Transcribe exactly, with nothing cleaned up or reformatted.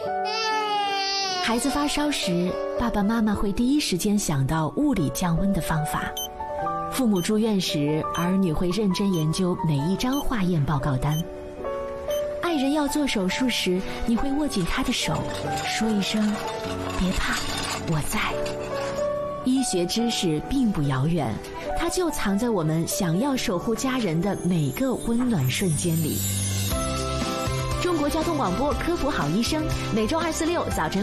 孩子发烧时，爸爸妈妈会第一时间想到物理降温的方法。父母住院时，儿女会认真研究每一张化验报告单。爱人要做手术时，你会握紧他的手，说一声“别怕，我在”。医学知识并不遥远，它就藏在我们想要守护家人的每个温暖瞬间里。中国交通广播科普好医生，每周二、四、六早晨